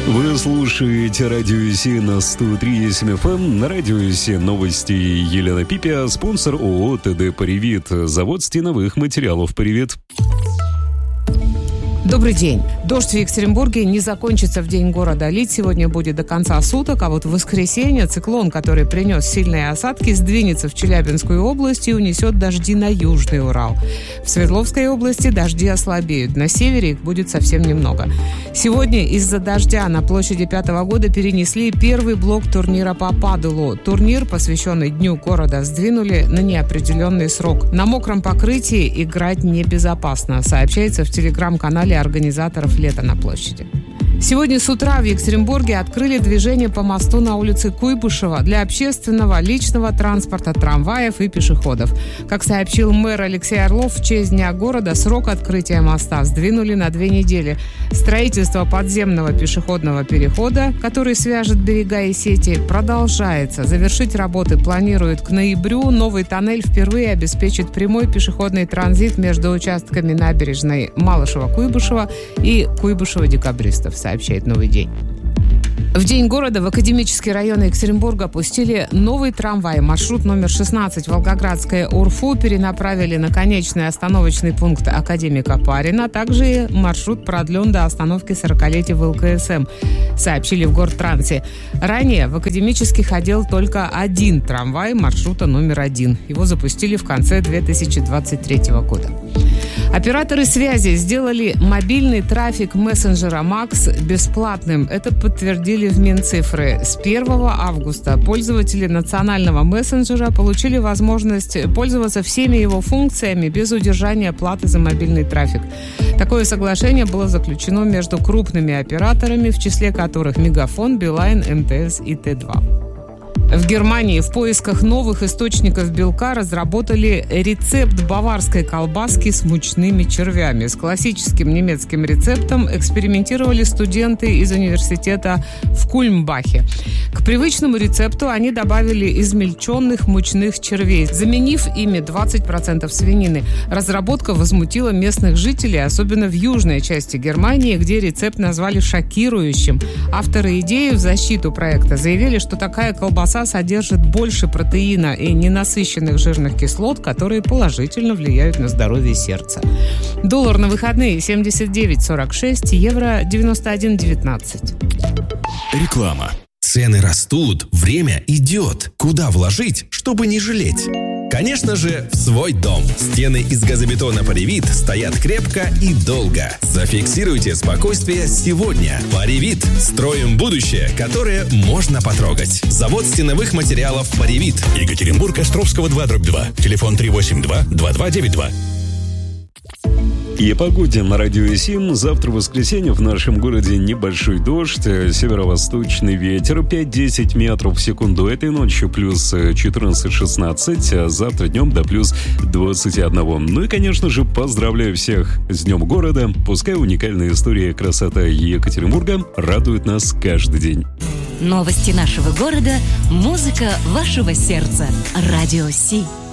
Вы слушаете Радио Си на 103,7 FM. На Радио Си новости Елена Пипя, спонсор ООО ТД «Паривит», завод стеновых материалов «Паривит». Добрый день. Дождь в Екатеринбурге не закончится в день города. Лить сегодня будет до конца суток, а вот в воскресенье циклон, который принес сильные осадки, сдвинется в Челябинскую область и унесет дожди на Южный Урал. В Свердловской области дожди ослабеют. На севере их будет совсем немного. Сегодня из-за дождя на площади 5-го года перенесли первый блок турнира по паделу. Турнир, посвященный Дню города, сдвинули на неопределенный срок. На мокром покрытии играть небезопасно, сообщается в телеграм-канале организаторов «Лето на площади». Сегодня с утра в Екатеринбурге открыли движение по мосту на улице Куйбышева для общественного личного транспорта, трамваев и пешеходов. Как сообщил мэр Алексей Орлов, в честь Дня города срок открытия моста сдвинули на 2 недели. Строительство подземного пешеходного перехода, который свяжет берега и сети, продолжается. Завершить работы планируют к ноябрю. Новый тоннель впервые обеспечит прямой пешеходный транзит между участками набережной Малышева-Куйбышева и Куйбышева-Декабристов, сообщает «Новый день». В День города в Академический район Екатеринбурга пустили новый трамвай. Маршрут номер 16 Волгоградская Урфу перенаправили на конечный остановочный пункт Академика Парина. Также маршрут продлен до остановки 40-летия ВЛКСМ, сообщили в Гортрансе. Ранее в Академический ходил только один трамвай маршрута номер 1. Его запустили в конце 2023 года. Операторы связи сделали мобильный трафик мессенджера Макс бесплатным. Это подтвердили в Минцифры. С 1 августа пользователи национального мессенджера получили возможность пользоваться всеми его функциями без удержания платы за мобильный трафик. Такое соглашение было заключено между крупными операторами, в числе которых Мегафон, Билайн, МТС и Т2. В Германии в поисках новых источников белка разработали рецепт баварской колбаски с мучными червями. С классическим немецким рецептом экспериментировали студенты из университета в Кульмбахе. К привычному рецепту они добавили измельченных мучных червей, заменив ими 20% свинины. Разработка возмутила местных жителей, особенно в южной части Германии, где рецепт назвали шокирующим. Авторы идеи в защиту проекта заявили, что такая колбаса содержит больше протеина и ненасыщенных жирных кислот, которые положительно влияют на здоровье сердца. Доллар на выходные 79.46, евро 91.19. Реклама. Цены растут, время идет. Куда вложить, чтобы не жалеть? Конечно же, в свой дом. Стены из газобетона «Паривит» стоят крепко и долго. Зафиксируйте спокойствие сегодня. «Паривит» – строим будущее, которое можно потрогать. Завод стеновых материалов «Паривит». Екатеринбург, Островского 2/2. Телефон 382-2292. И о погоде на Радио Сим. Завтра воскресенье в нашем городе небольшой дождь, северо-восточный ветер 5-10 метров в секунду. Этой ночью плюс 14-16, а завтра днем до плюс 21. Ну и, конечно же, поздравляю всех с Днем города. Пускай уникальная история и красота Екатеринбурга радует нас каждый день. Новости нашего города, музыка вашего сердца. Радио Си.